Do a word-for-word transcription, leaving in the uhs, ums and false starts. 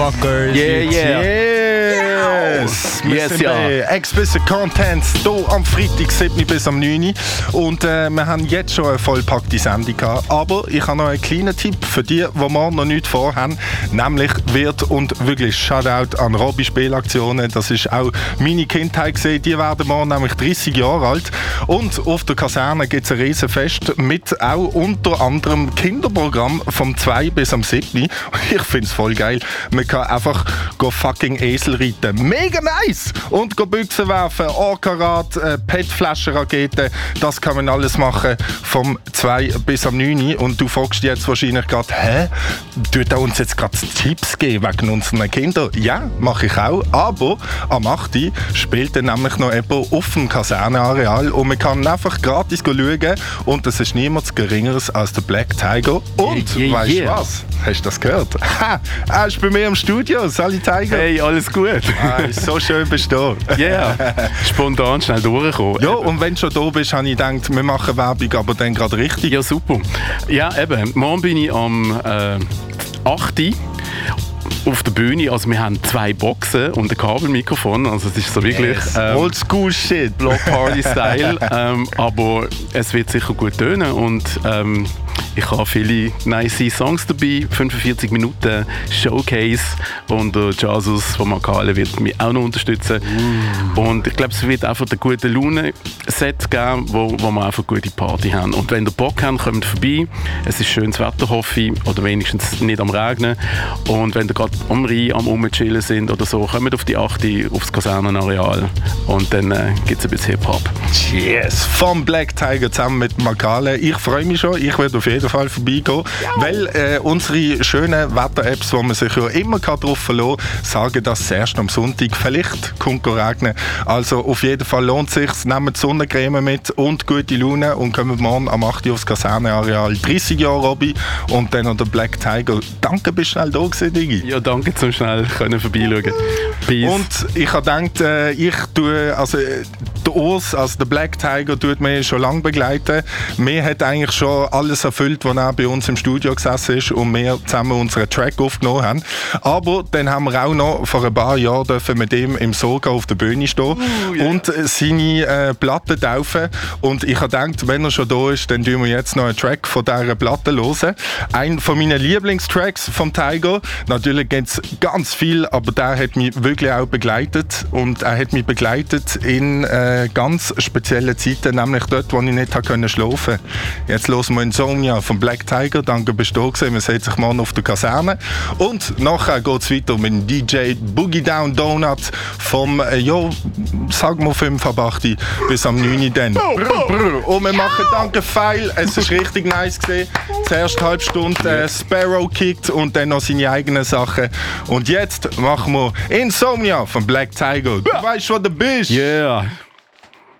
Motherfuckers. Yeah, yeah. Yes. Wir Yes, sind ja. bei Explicit Content hier am Freitag, sieben bis am neun. Und äh, wir haben jetzt schon eine vollpackte Sendung gehabt. Aber ich habe noch einen kleinen Tipp für die, die morgen noch nichts vorhaben. Nämlich wird, und wirklich Shoutout an Robby Spielaktionen, das ist auch meine Kindheit gesehen, die werden morgen nämlich dreißig Jahre alt. Und auf der Kaserne gibt es ein Riesenfest mit auch unter anderem Kinderprogramm vom zwei bis am sieben. Ich finde es voll geil. Man kann einfach go fucking Esel reiten. Mega nice! Und go Büchsen werfen, Orkarat, äh, P E T-Flaschen-Raketen. Das kann man alles machen vom zwei bis am neun. Und du fragst jetzt wahrscheinlich gerade, hä? Tut er uns jetzt gerade Tipps geben wegen unseren Kindern? Ja, mache ich auch. Aber am acht Uhr spielt dann nämlich noch jemand auf dem Kasernenareal und man kann einfach gratis schauen. Und das ist niemand Geringeres als der Black Tiger. Und, Yeah, yeah, weißt du yeah. was? Hast du das gehört? Ha! Er ist bei mir im Studio. Sali Tiger. Hey, alles gut? Ah, so schön bist du da. Ja, yeah. Spontan schnell durchkommen. Ja, und wenn du schon da bist, habe ich gedacht, wir machen Werbung, aber dann gerade richtig. Ja, super. Ja, eben, morgen bin ich am äh, acht Uhr auf der Bühne. Also wir haben zwei Boxen und ein Kabelmikrofon. Also es ist so wirklich Yes. ähm, Oldschool-Shit. Block Party Style. ähm, aber es wird sicher gut tönen und ähm, ich habe viele nice Songs dabei. fünfundvierzig Minuten Showcase und der Jesus von Makale wird mich auch noch unterstützen. Mm. Und ich glaube, es wird einfach eine gute Laune-Set geben, wo, wo wir einfach eine gute Party haben. Und wenn ihr Bock habt, kommt vorbei. Es ist schönes Wetter, hoffe ich, oder wenigstens nicht am Regnen. Und wenn ihr gerade am Rhein am Rumchillen sind oder so, kommt auf die acht Uhr aufs Kasernenareal und dann äh, gibt es ein bisschen Hip-Hop. Yes, vom Black Tiger zusammen mit Makale. Ich freue mich schon, ich werde auf jeden Fall vorbeigehen, weil äh, unsere schönen Wetter-Apps, wo man sich ja immer drauf verlassen kann, sagen, dass es erst am Sonntag vielleicht kommt regnen. Also auf jeden Fall lohnt es sich, nehmt Sonnencreme mit und gute Laune und kommen morgen am acht Uhr aufs Kasernenareal. dreißig Jahre Robby und dann noch der Black Tiger. Danke, bist du schnell da gewesen, Digi. Ja, danke zum schnell können vorbeischauen. Peace. Und ich habe gedacht, äh, ich tue, also äh, der Urs, also der Black Tiger, tut mich schon lange begleiten. Mir hat eigentlich schon alles erfüllt, was er bei uns im Studio gesessen ist und wir zusammen unseren Track aufgenommen haben. Aber dann haben wir auch noch vor ein paar Jahren dürfen mit ihm im Soga auf der Bühne stehen uh, yeah. und äh, seine äh, Platte taufen. Und ich habe gedacht, wenn er schon da ist, dann tun wir jetzt noch einen Track von dieser Platte hören. Ein von meinen Lieblingstracks vom Tiger. Natürlich gibt es ganz viel, aber der hat mich wirklich auch begleitet. Und er hat mich begleitet in äh, ganz speziellen Zeiten, nämlich dort, wo ich nicht schlafen konnte. Jetzt hören wir Insomnia von Black Tiger. Danke, bist du da gewesen. Wir sehen sich morgen auf der Kaserne. Und nachher geht es weiter mit dem D J Boogie Down Donut vom, äh, ja, sagen wir fünf ab acht bis am neun Uhr dann. Brr, brr. Und wir machen Danke Feil. Es war richtig nice gewesen. Zuerst eine halbe Stunde äh, Sparrow kickt und dann noch seine eigenen Sachen. Und jetzt machen wir Insomnia von Black Tiger. Du weißt, wo du bist. Yeah.